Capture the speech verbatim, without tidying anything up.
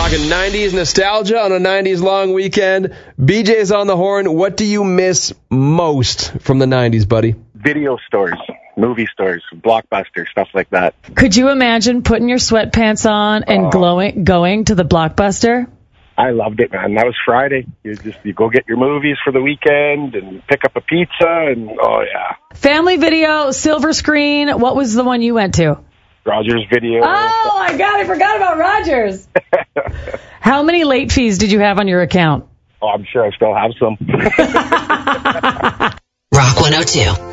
Talking nineties nostalgia on a nineties long weekend. B J's on the horn. What do you miss most from the nineties, buddy? Video stores, movie stores, Blockbuster, stuff like that. Could you imagine putting your sweatpants on and Oh. glowing, going to the Blockbuster? I loved it, man. That was Friday. You just you go get your movies for the weekend and pick up a pizza, and oh yeah, Family Video, Silver Screen. What was the one you went to? Rogers Video. Oh, my God, I forgot about Rogers. How many late fees did you have on your account? Oh, I'm sure I still have some. Rock one oh two.